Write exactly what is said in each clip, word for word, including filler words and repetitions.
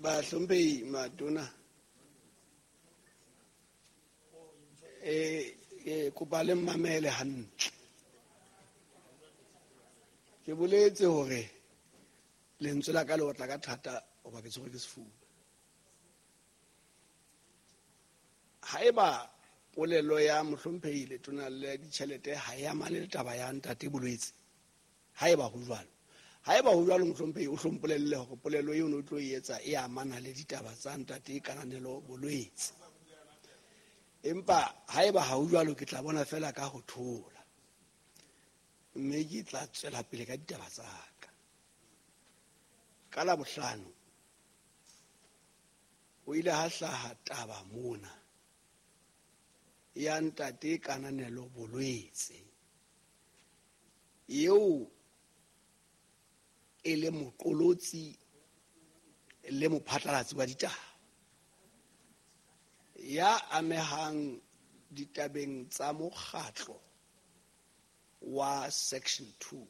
bahlomphehi matona eh e kopa le mmamele hantle. Ke boletse hore lentswe la ka le otla ka thata o ba ke tshwere ke sefuba. Haeba polelo ya mohlomphehi le tona le ditjhelete ha ya mane le taba ya ntate Bolwetse, haeba ho jwalo haeba ho jwalo mohlomphehi o hlompholelle hore polelo eo no tlo e etsa e amana le ditaba tsa ntate Kananelo Bolwetse. Empa haeba ha ho jwalo ke tla bona fela ka ho thola, mme ke tla tswela pele ka ditaba tsa ka. Ka la bohlano o ile ha hlaha taba mona ya ntate Kananelo Bolwetse eo e le moqolotsi le mophatlalatsi wa ditaba ya amehang ditabeng tsa mokgatlo wa section two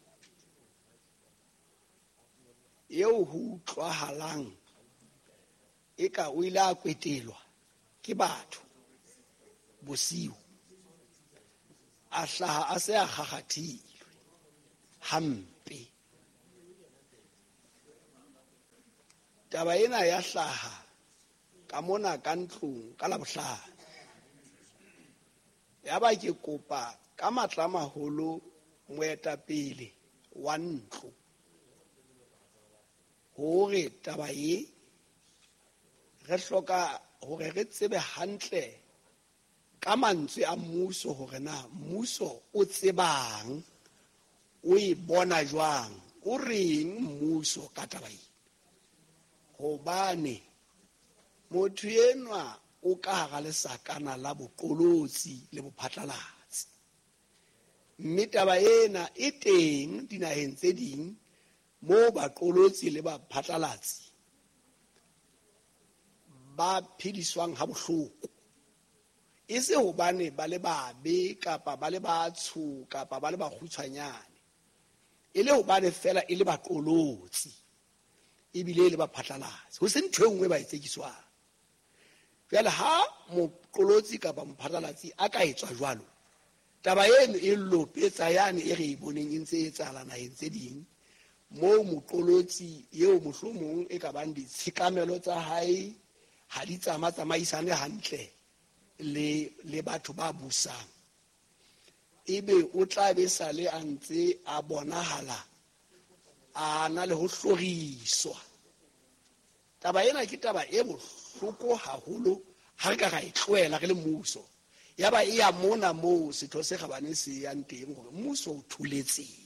eo ho utlwahalang eka o ile a kwetelwa ke batho bosiu, a hlaha a se a kgakgathilwe hampe. Taba ena ya hlaha ka mona ka ntlong ka Labohlano, ya ba ke kopa ka matla maholo moetapele wa ntlo hore taba ye re hloka hore re tsebe hantle ka mantswe a mmuso hore na mmuso o tsebang, o e bona jwang, o reng mmuso ka taba ye. Hobane motho enwa o ka hara lesakana la boqolotsi le bophatlalatsi, mme taba ena e teng dinaheng tse ding moo baqolotsi le baphatlalatsi ba phediswang ha bohloko, e se hobane ba le babe kapa ba le batsho kapa ba le bakgutshwanyane, e le hobane fela e le baqolotsi ebile e le baphatlalatsi, ho se ntho e nngwe ba etsekiswang. Jwale ha moqolotsi kapa mophatlalatsi a ka etswa jwalo, taba eno e lopetsa yane e re e boneng e ntse e etsahala naheng tse ding moo moqolotsi eo mohlomong e ka bang ditshekamelo tsa hae ha di tsamaisane hantle le le batho ba busang, ebe o tla be sa le a ntse a bonahala a na le ho hloriswa. Taba ena ke taba e bohloko haholo ha re ka ra e tlohela re le mmuso, ya ba e ya mona moo setho se kgabane se yang teng hore mmuso o thuletseng.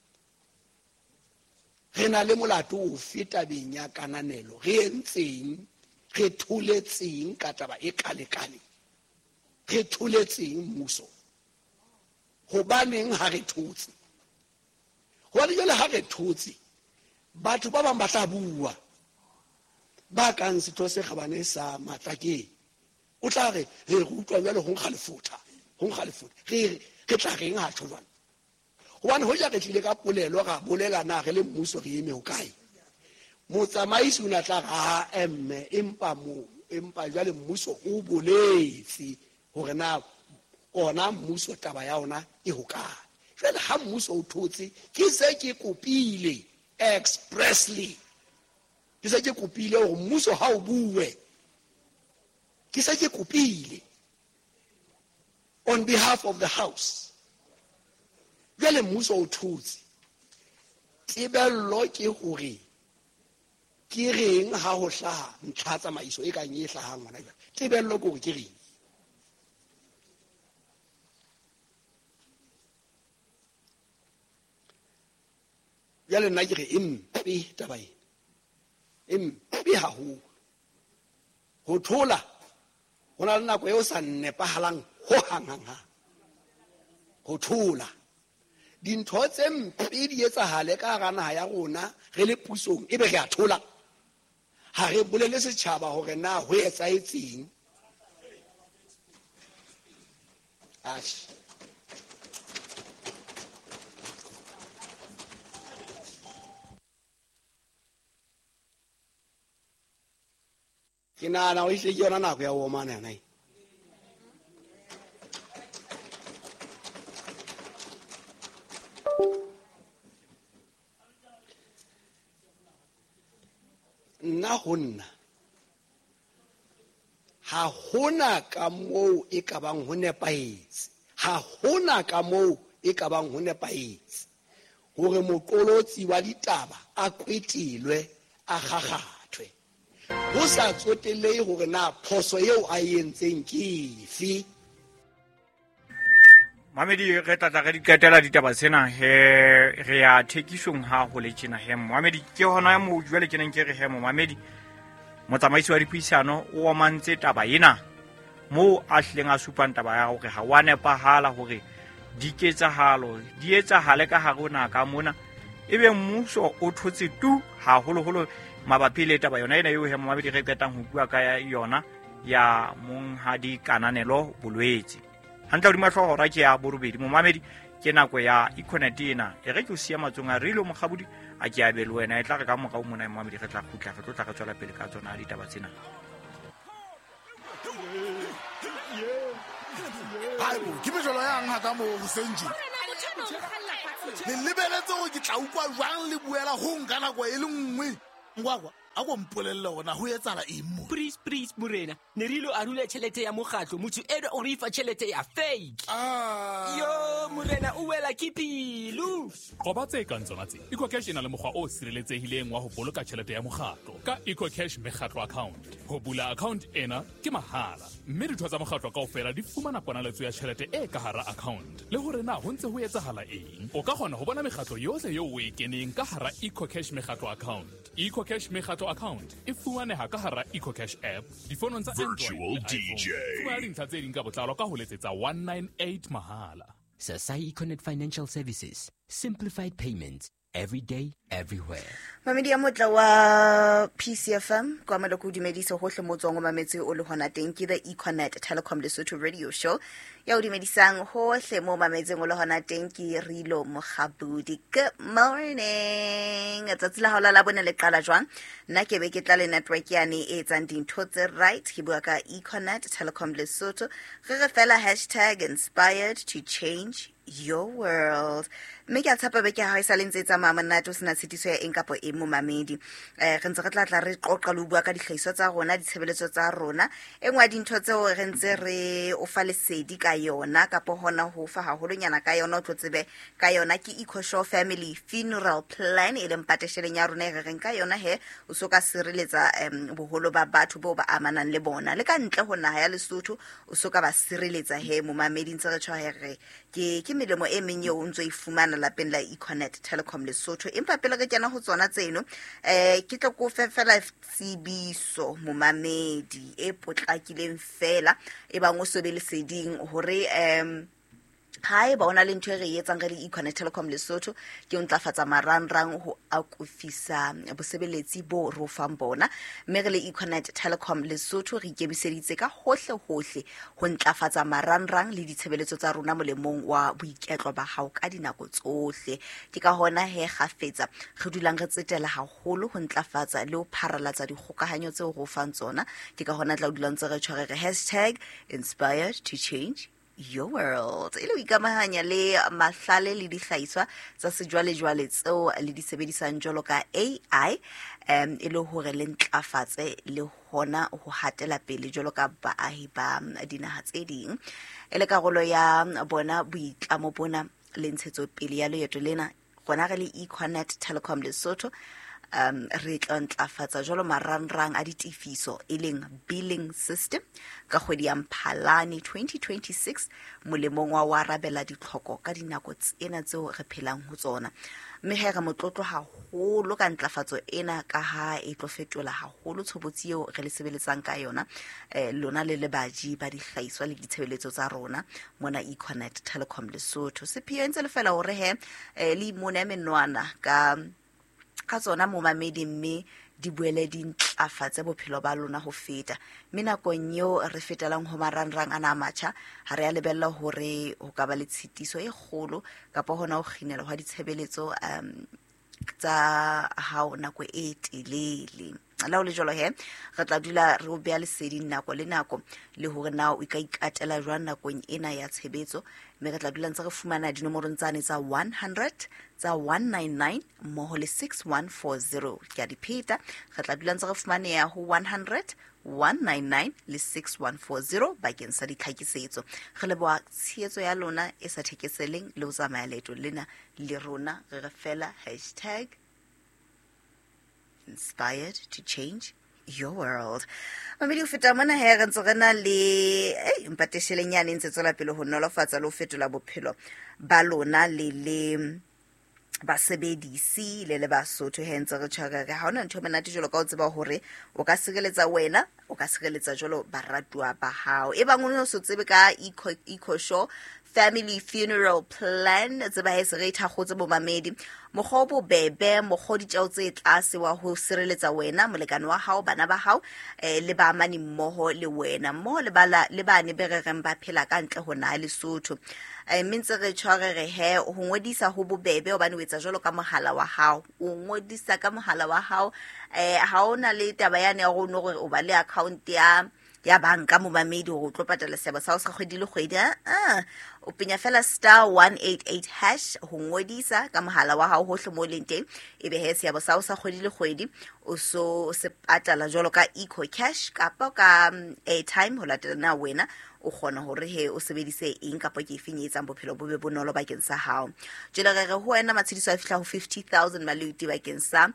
Re na le molato o feta tabeng ya Kananelo, re entseng, re thuletseng ka taba e kale-kale, re thuletseng mmuso. Hobaneng ha re thotse? Hobane jwale ha re thotse, batho ba bang ba tla bua, ba kang setho se kgabane sa Matlakeng. O tla re re utlwa jwale ho nkga lefutha, ho nkga lefutha, re re tla reng ha tjho jwale? Hobane ho ja re tlile ka polelo ra bolelana re le mmuso re eme ho kae? Motsamaisi o na tla ra emme empa mo empa jwale mmuso o boletse hore na ona mmuso taba ya ona e ho kae. Jwale ha mmuso o thotse, ke se ke kopile expressly, ke se ke kopile hore mmuso ha o bue, ke se ke kopile on behalf of the house. Jwale mmuso o thotse, tebello ke hore ke reng ha ho hlaha ntlha tsamaiso e kang e hlahang ngwana jwale, tebello ke hore ke reng. Jwale nna ke re empe taba ena, empe haholo. Ho thola ho na le nako eo sa nepahalang ho hang hang hang. Ho thola dintho tse mpe di etsahale ka hara naha ya rona re le pusong, ebe re a thola, ha re bolele setjhaba hore na ho etsahetseng. Atjhe, ke nana o ihle ke yona nako ya o mana yana. Nna ho nna ha hona ka moo e ka bang ho nepaetse, ha hona ka moo e ka bang ho nepaetse hore moqolotsi wa ditaba a kwetilwe a gagathwe ho sa tsotellei hore na phoso eo a entseng ke efe. Mohamedi re tla tla re di qetela ditaba tsena he re ya thekisong ha ho le tjena he Mohamedi ke hona mo jwale ke neng ke re he Mohamedi motsamaisi wa dipuisano o omantse taba ena mo a hleng a supang taba ya hore ha wa nepahala hore diketsahalo di etsahale ka harona ka mona ebe mmuso o thotse tu ha holo holo mabapi le taba yona ena eo he Mohamedi re qetang ho bua ka yona ya monghadi kananelo bolwetse. Hantla di mahlo hora ke ya borobedi Mohamedi ke nako ya Econet ena e re ke o sia matsong a rilo mogabudi a ke a be le wena e tla re ka mogao mona Mohamedi re tla khutla re tlo tla re tswela pele ka tsona ditaba tsena. Haebo ke bejolo yang ha ka mo Senji le lebeletse go ke tla ukwa jwang le buela ho nka nako e le nngwe ngwagwa a go mpolelle gona ho etsala eng mo. Please please Morena ne rilo a rule tšhelete ya mokgatlo motho eno o re ifa tšhelete ya fake. Ah Yo Morena o wela ke pilu go ba tse ka ntsona tse EcoCash ena le mokgwa o sireletsehileng wa ho boloka tšhelete ya mokgatlo ka EcoCash mekgatlo account. Ho bula account ena ke mahala mme ditho tsa mokgatlo kaofela di fumana ponaletso ya tšhelete e ka hara account le hore na ho ntse ho etsahala eng. O ka kgona ho bona mekgatlo yohle eo o e keneng ka hara EcoCash mekgatlo account. EcoCash mekgatlo account e fumaneha ka hara EcoCash app difonong tsa Android le iPhone. Fumana dintlha tse ding ka botlalo ka ho letsetsa one nine eight mahala. Sasai Econet Financial Services, simplified payments every day, everywhere. Mamedi ya motla wa P C F M kwa maloko dumedisa hohle motsong o mametse o le hona teng ke the Econet Telecom Lesotho radio show ya o dumedisang hohle mo mametseng o le hona teng ke Rilo Mogabudi. Good morning. Tsatsi la hao la bona le qala jwang? Nna ke be ke tla le network yane e etsang dintho tse right ke bua ka Econet Telecom Lesotho re re fela hashtag inspired to change your world. Me ke tsapa be ke ha isa lentsetsa mama nna to sena tshitiso ya eng kapo e mo mamedi eh re ntse re tla tla re qoqa le bua ka dihlaiso tsa rona ditshebeletso tsa rona e ngwa dintho tseo re ntse re o fa lesedi ka yona kapo hona ho fa haholonyana ka yona o tlotsebe ka yona ke EcoShow Family Funeral Plan e leng patesheleng ya rona e re reng ka yona he o soka sireletsa boholo ba batho bo ba amanang le bona le ka ntle ho naha ya Lesotho o soka ba sireletsa he mo mamedi ntse re tshwa he re ke ke melemo e menye o ntse e fumana lapeng la Econet Telecom Lesotho empa pele ke tsena ho tsona tseno eh ke tlo go fefela tsibiso mo mamedi e potlakileng fela e bang o sobe le seding hore em Hai ba ona le ntho e re etsang re le Econet Telecom Lesotho ke o ntlafatsa marangrang ho akofisa bosebeletsi bo ro fang bona mme re le Econet Telecom Lesotho re ikebiseditse ka hohle hohle ho ntlafatsa marangrang le ditshebeletso tsa rona molemong wa boiketlo ba hao ka dinako tsohle ke ka hona he gafetsa re dulang re tsetela haholo ho ntlafatsa le ho pharalatsa dikgokahanyo tseo go fang tsona ke ka hona tla dulang tse re tshware re hashtag inspired to change your world. Ile ikamahanya le mahlale le dihlaiswa tsa sejwalejwale tseo le di sebedisang jolo ka A I em ile hore le ntlafatse le hona ho hatela pele jolo ka baahi ba dinaha tse ding ele karolo ya bona boitlamo bona le ntshetso pele ya leeto lena gona re le Econet Telecom Lesotho um re tla ntlafatsa jolo marangrang a ditifiso e leng billing system ka kgwedi ya Mphalane twenty twenty-six molemong wa wa rabela ditlhoko ka dinako tsena tseo re phelang ho tsona mme he re motlotlo haholo ka ntlafatso ena ka ha e tlo fetola haholo tshobotsi eo re le sebeletsang ka yona eh lona le le baji ba dihlaiswa le ditshebeletso tsa rona mona Econet Telecom Lesotho se pheo ntse le fela hore he eh, le mona menwana ka ka tsona mo mamedi mme di boele di ntlafatse bophelo ba lona ho feta mme nakong eo re fetelang ho marangrang ana matjha ha re a lebella hore ho ka ba le tshitiso e kgolo kapa hona ho kginela ha ditshebeletso um tsa hao nako e telele la o le jolo he re tla dula re o bea lesedi nako le nako le hore na o ka ikatela jwang nakong ena ya tshebetso mme re tla dula ntse re fumana dinomoro tsane tsa one hundred tsa one ninety-nine mmoho le six one four zero ke a dipheta re tla dula ntse re fumane ya ho one hundred one ninety-nine le six one four zero bakeng sa ditlhakisetso re leboa tshehetso ya lona e sa thekeseleng le o tsamaya leeto lena le rona re re fela hashtag inspired to change your world. Mamedi o feta mona he re ntse re na le eh mpatesheleng ntse tsela pele ho nolofatsa le ho fetola bophelo ba lona le le basebedisi le le Basotho he ntse re tshwara ga hona ntho menate jolo ka o tseba hore o ka sireletsa wena o ka sireletsa jolo baratwa ba hao e bang o no so tsebe ka eco eco show family funeral plan tseba he se re thagotse bo mamedi mogobo bebe mogodi tšao tse tlase wa ho sireletsa wena molekane wa hao bana ba hao eh, le ba mani mmoho le wena mmoho le bala le bane be re reng ba phela ka ntle ho na le Lesotho e mentse re tshware re he ho ngodisa ho bobebe o bane o etsa jolo ka mohala wa hao o ngodisa ka mohala wa hao eh ha ona le taba yane ya go no gore o ba le account ya ya banka mo mamedi go tlo patala seba sa o sa kgwedile kgwedi ah o penya fela star one eighty-eight hash ho ngodisa ka mohala wa hao hohle mo lenteng ebe he seba sa o sa kgwedile kgwedi o so se patala jolo ka eco cash kapa ka um, airtime ho latela na wena o kgona hore he o sebedise eng kapa ke finyetsa bophelo bo be bonolo bakeng sa hao jela re re ho wena matshidiso a fihla ho fifty thousand maluti bakeng sa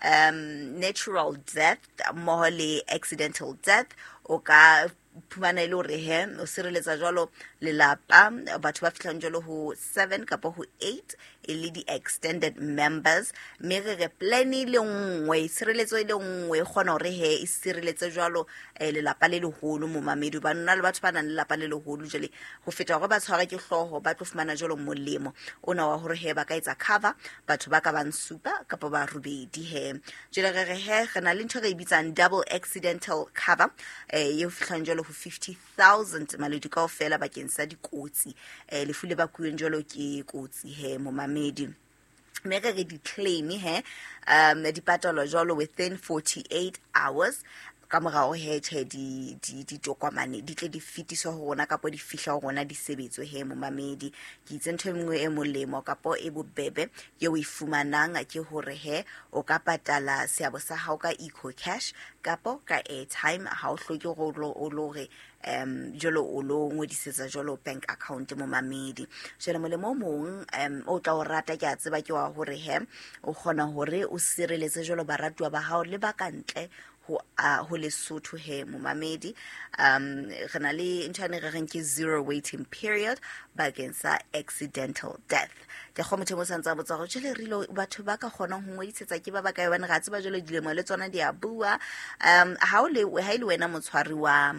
um natural death mo le accidental death o ka phumana ile hore he o sireletsa jalo lelapa batho ba fihlang jalo ho seven kapa ho eight ile di extended members me re plan ile nngwe sireletso ile nngwe gona hore he e sireletse jalo lelapa le leholo mo mamedi ba nna le batho ba nang le lelapa le leholo jele go feta gore ba tshwara ke hloho ba tlo fumana jalo molemo ona wa hore he ba ka etsa cover batho ba ka ba nsupa kapa ba rubedi he jele re re he gana le ntho re ibitsang double accidental cover eh yo fihlang jalo ho fifty thousand maledi ka ofela bakeng sa dikotsi eh le fule ba kueng jalo ke kotsi he mo mamedi me re di claim he um di patalo jalo within forty-eight hours ka morao he the di di di tokomane di tle di fitiso ho rona kapo di fihla ho rona di sebetso he mo mamedi ke itse ntho engwe e molemo kapo e bobebe ye o ifumanang ke hore he o ka patala seabo sa hao ka eco cash kapo ka airtime ha o hloke go o lore um jolo o lo ngodisetsa jolo bank account mo mamedi jela molemo mong um o tla o rata ke a tseba ke wa hore he o kgona hore o sireletse jolo baratwa ba hao le ba kantle ho uh, ho Lesotho he mo mamedi um rena le interne re reng ke zero waiting period bakeng sa accidental death ke go motho mo santsa botsa go tshele rilo batho ba ka gona ho ngodisetsa ke ba ba ka yona ga tseba jole dilemo le tsona di a bua um ha o le ha ile wena motshwari wa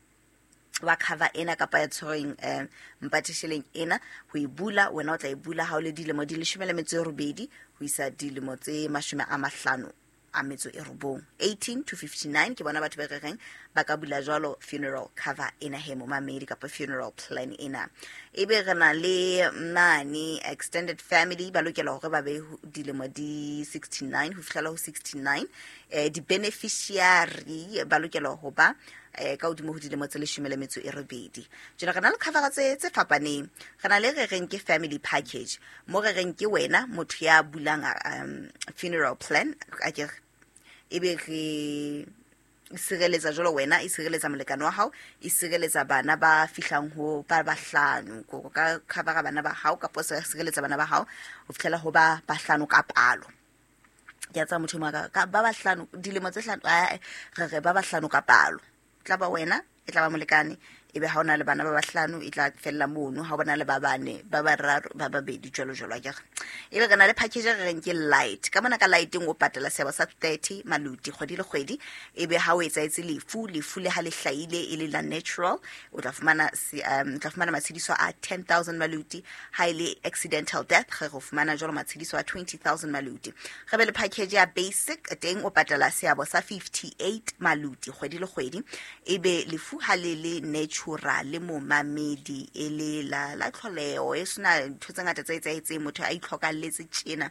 wa cover ena kapa ya tshoreng um mpatisheleng ena ho ibula wena o tla ibula ha o le dilemo di le shumela metso robedi ho isa dilemo tse mashome a mahlano a metso e robong eighteen to fifty-nine ke bona batho ba re reng ba ka bula jwalo funeral cover ena he mo mamedi kapa funeral plan ena ebe rena le mani extended family ba lokela hore ba be dilemo di sixty-nine ho fihlela ho sixty-nine eh di beneficiary ba lokela ho ba eh ka udimo ho dilemo tse le shumela metso e robedi jela kana le cover tse tse fapaneng kana le re reng ke family package mo re reng ke wena motho ya bulang um, funeral plan a ke ebe re isireletsa jolo wena isireletsa molekane wa hao isireletsa bana ba fihlang ho ba bahlano go ka cover bana ba hao ka posa isireletsa bana ba hao o fihlela ho ba bahlano ka palo ya tsa motho maka ka ba bahlano dilemo tse hlano re re ba bahlano ka palo tla ba wena e tla ba molekane ebe ha ona le bana ba bahlano e tla fella mono ha bona le ba bane ba ba raro ba babedi jolo jolo a ke ebe kana le package re reng ke light ka mona ka lighting o patela seba sa thirty maluti kgwedi le kgwedi ebe ha o etsa itse lefu lefu le ha le hlaile e le la natural o tla fumana um tla fumana matshidiso a ten thousand maluti highly accidental death re go fumana jolo matshidiso a twenty thousand maluti re be le package ya basic teng o patela seabo sa fifty-eight maluti kgwedi le kgwedi ebe lefu ha le le natural natural momamedi e le la la tlholeo e sena ntho tse ngata tse etsahetseng motho a itlhokalletse tjena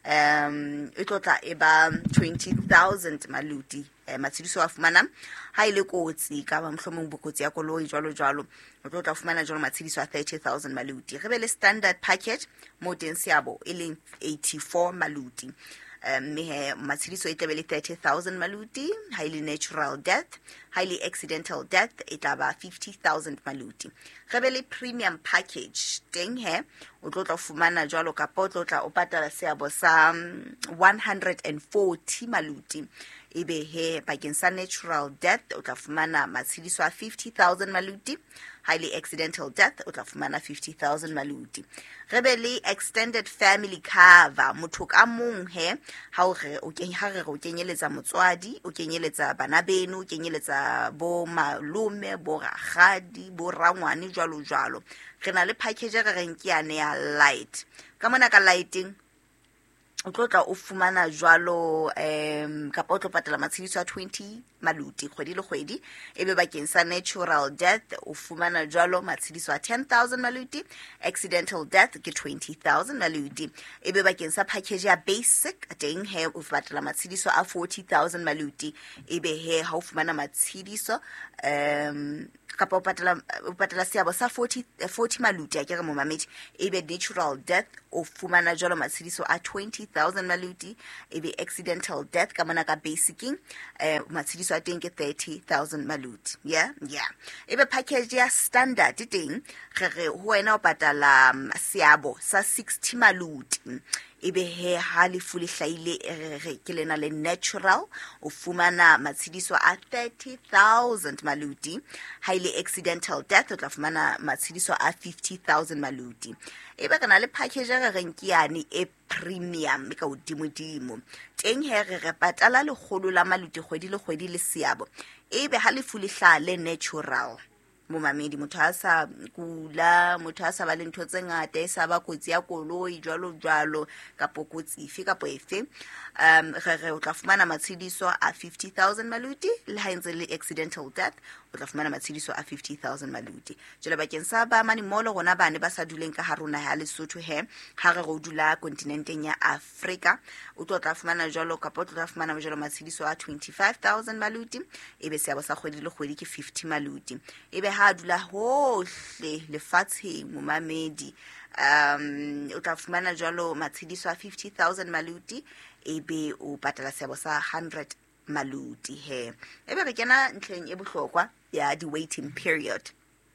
um e tlotla e ba twenty thousand maluti eh, matshediso a fumana ha ile kotsi ka ba mhlomong bokotsi ya koloi jwalo jwalo o tlotla fumana jwalo matshediso a thirty thousand maluti re be le standard package mo teng seabo e leng eighty-four maluti um me matshediso e tla be le thirty thousand maluti, highly natural death, highly accidental death e tla ba fifty thousand maluti. Re be le premium package teng he o tlotla fumana jwalo ka po tlotla o patala seabo sa one hundred forty maluti. Ebe he bakeng sa natural death o tla fumana matshediso a fifty thousand maluti, highly accidental death o tla fumana fifty thousand maluti. Re be le extended family cover motho ka mong he ha o re o kenya ha re o kenyeletsa motswadi o kenyeletsa bana beno o kenyeletsa bo malume bo ragadi bo rangwane jwalo jwalo. Re na le package re reng ke ane ya light ka mona ka lighting o tlotla o fumana jwalo um ka po tlo patala matshediso a twenty maluti kgwedi le kgwedi ebe bakeng sa natural death o fumana jwalo matshediso a ten thousand maluti, accidental death ke twenty thousand maluti ebe bakeng sa package ya basic teng he o patala matshediso a forty thousand maluti ebe he ha o fumana matshediso um ka po patala o patala seabo sa forty maluti a ke re mo mamedi ebe natural death o fumana jwalo matshediso a twenty thousand maluti ebe accidental death ka mona ka basicing eh matshediso a teng ke thirty thousand maluti yeah yeah ebe package ya standard teng re re ho wena o patala seabo sa sixty maluti ebe he ha le fully hlaile re ke lena le natural o fumana matshediso a thirty thousand maluti, highly accidental death o tla fumana matshediso a fifty thousand maluti ebe kana le package re reng ke yani e premium ka udimodimo teng he re re patala le kgolo la maluti kgwedi le kgwedi le seabo ebe ha le fully hlale natural mo mamedi motho a sa kula motho a sa ba le ntho tse ngata e sa ba kotsi ya koloi jwalo jwalo ka pokotsi ife ka poefe um re re o tla fumana matshediso a fifty thousand maluti le ha ntse le accidental death o tla fumana matshediso a fifty thousand maluti jela bakeng sa ba mani molo gona bane ba sa duleng ka haruna ya Lesotho he ha re go dula kontinenteng ya Africa o tla fumana jwalo ka po tla fumana jwalo matshediso a twenty-five thousand maluti ebe se ya ba sa kgwedi le kgwedi ke fifty maluti ebe ha dula hohle lefatsheng mo mamedi um o tla fumana jwalo matshediso a fifty thousand maluti ebe o patala seabo sa one hundred maluti he ebe re kena ntleng e bohlokwa ya di waiting period.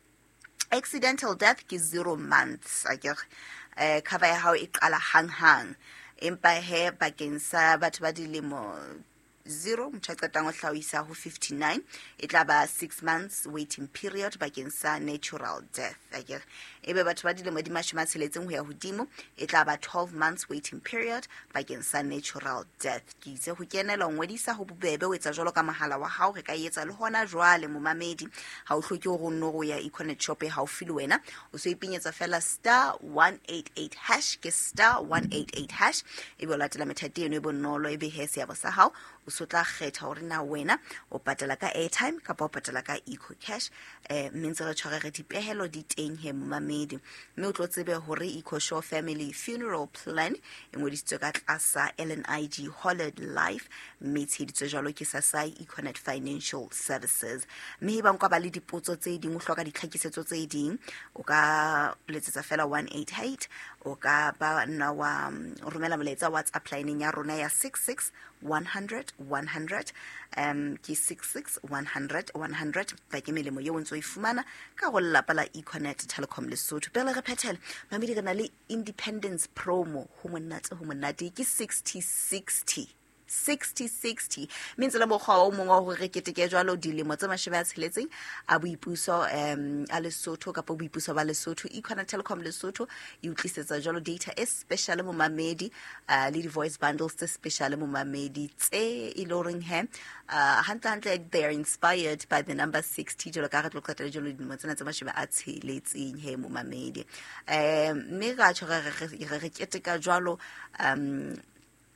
Accidental death ke zero months akere eh cover ya hao e qala hang hang empa he bakeng sa batho ba dilemo zero motho a qetang ho hlawisa ho fifty-nine e tla ba six months waiting period bakeng sa natural death akere ebe batho ba dilemo di mashome a tsheletseng ho ya hodimo e tla ba twelve months waiting period bakeng sa natural death ke itse ho kenela o ngwedisa ho bobebe o etsa jwalo ka mahala wa hao re ka etsa le hona jwale mo mamedi ha o hloke ho nno go ya Econet shop e haufi le wena o so ipinyetsa fela star one eighty-eight hash ke star one eighty-eight hash ebe o latela methati eno e bonolo ebe he se ya ba sa hao o so tla kgetha hore na wena o patala ka airtime kapa o patala ka eco cash eh mentse re tshware re dipehelo di teng he mo mamedi mme o tlo tsebe hore Eco Show Family Funeral Plan e ngodisitswe ka tlasa L N I G Holland Life mme tsheditswe jalo ke Sasai Econet Financial Services mme ba nkwa ba le dipotso tse ding o hloka ditlhakisetso tse ding o ka letsetsa fela one eighty-eight o ka ba na wa romela molaetsa WhatsApp line ya rona ya six six one hundred one hundred um ke six six one hundred one hundred ba ke melemo yo ntso ifumana ka go lapa la Econet Telecom Lesotho pele re phethele mamedi kana le independence promo ho monate ho monate ke sixty sixty sixty sixty means la mo kgwa o mongwe go re keteke jwalo dilemo tse mashebe a tsheletseng a boipuso um a Lesotho ka po boipuso ba Lesotho Econet Telecom Lesotho e utlisetsa jwalo data e special mo mamedi uh, le di voice bundles tse special mo mamedi tse e loring he uh hantla hantla they are inspired by the number sixty jwalo ka re tlo qetela jwalo dilemo tsena tse mashebe a tsheletseng he mo mamedi um me ga tshwara re re keteka jwalo um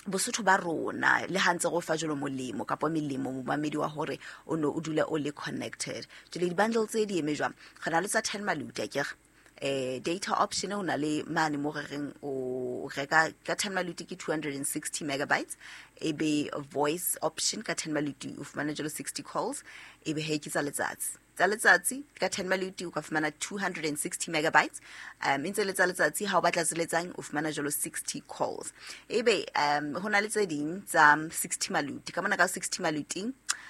bosotho ba rona le hantse go fa jolo molemo kapo melemo mo mamedi wa hore o no o dula o le connected jole di bundles tse di eme jwang gona le tsa ten maluti ke eh data option o na le mane mo reng o reka ka ten maluti ke two hundred sixty megabytes e be voice option ka ten maluti o fumana jolo sixty calls e be he ke tsa letsatsi tsa letsatsi ka ten maluti o ka fumana two hundred sixty megabytes um intse le tsa letsatsi ha o batla tseletsang o fumana jolo sixty calls e be um hona le tse ding tsa sixty maluti ka mona ka sixty maluti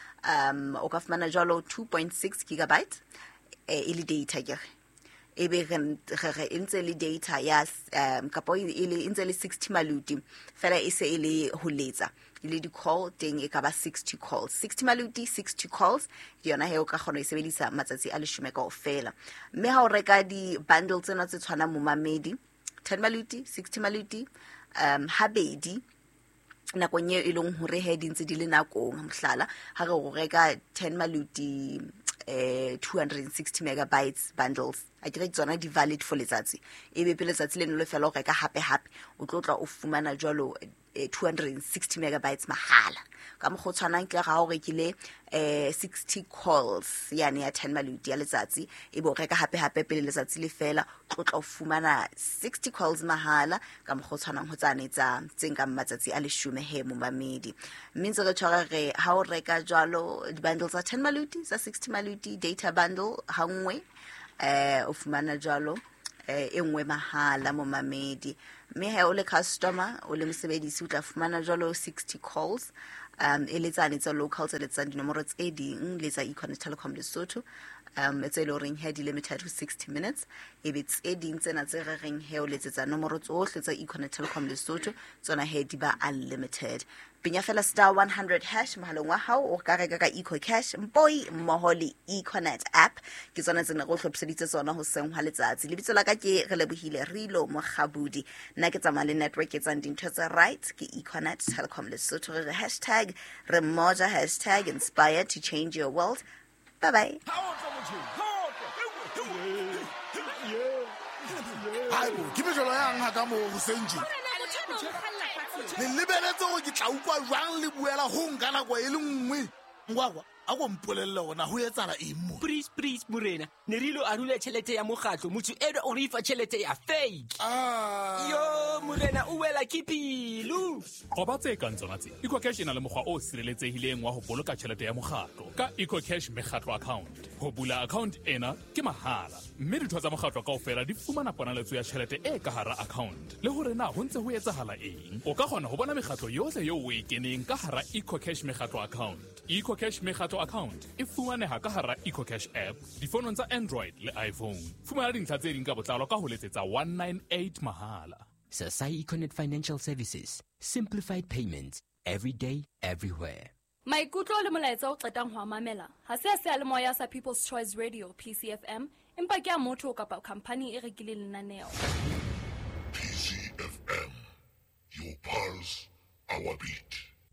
um o ka fumana jolo two point six gigabytes e le data ke e be re intse le data ya um kapo ile intse le sixty maluti fela e se ile ho letsa ile di call teng e ka ba sixty calls sixty maluti sixty calls yona he o ka kgona e sebedisa matsatsi a leshome kaofela mme ha o reka di bundles tsena tse tshwana mo mamedi ten maluti sixty maluti um habedi nakong e leng hore he di ntse di le nakong mohlala ha re go reka ten maluti eh two hundred sixty megabytes bundles a ke re tsona di valid for letsatsi e be pele letsatsi le nlo fela o reka hape hape o tlotla o fumana jwalo two hundred sixty megabytes mahala ka mo go tshwanang ke ga o rekile eh sixty calls yani ya ten maluti ya letsatsi e bo reka hape hape pele letsatsi le fela tlotla o fumana sixty calls mahala ka mo go tshwanang ho tsane tsa tsenga matsatsi a leshome he mo mamedi mme re tshwara re ha o reka jwalo di bundles tsa ten maluti tsa sixty maluti data bundle hangwe eh o fumana jwalo eh engwe mahala mo mamedi me ha o le customer o le mosebedisi o tla fumana jwalo sixty calls um e letsane tsa local tsa letsane dinomoro tse ding le tsa Econet Telecom Lesotho um it's a loring head limited to sixty minutes if it's eding tsena tse re reng he o letsetsa nomoro tsohle tsa Econet Telecom Lesotho tsona he di ba unlimited pinya fela star one hundred hash mahalong wa hao o ka reka ka Eco Cash mpoi moholi Econet app ke tsona tsena go hlopseditse tsona ho seng hwa letsatsi le bitso la ka ke re lebohile Rilo Mogabudi nna ke tsamaya le network e tsang dintho tsa right ke Econet Telecom Lesotho re hashtag re moja hashtag inspired to change your world. Bye bye. Hayo ke mejolo yang ha ka mo Senji le lebeletse go ke tla ukwa jwang le buela ho ngana kwa e le nngwe ngwakwa a go mpolelle gona ho etsala eng mo Please please morena Nerilo a rule tšhelete ya mogatlo motho eno o re fa tšhelete ya fake ah yo morena o wela ke pilu go ba tse ka ntsona tse Eco Cash ena le mokgwa o sireletsehileng wa ho boloka tšhelete ya mogatlo ka Eco Cash Mekgatlo account ho bula account ena ke mahala mme ditho tsa mogatlo kaofela di fumana ponaletso ya tšhelete e ka hara account le hore na ho ntse ho etsahala eng o ka kgona ho bona mekgatlo yohle yo o e keneng ka hara Eco Cash Mekgatlo account Eco Cash Mekgatlo account e fumaneha ka hara Eco Cash app difonong tsa Android le iPhone fumana dintlha tse ding ka botlalo ka ho letsetsa one nine eight mahala Sasai Econet Financial Services simplified payments every day everywhere Maikutlo le molaetsa o qetang ho mamela ha se se le moya sa People's Choice Radio P C F M empa ke a motho kapa company e rekile lenaneo P C F M your pulse our beat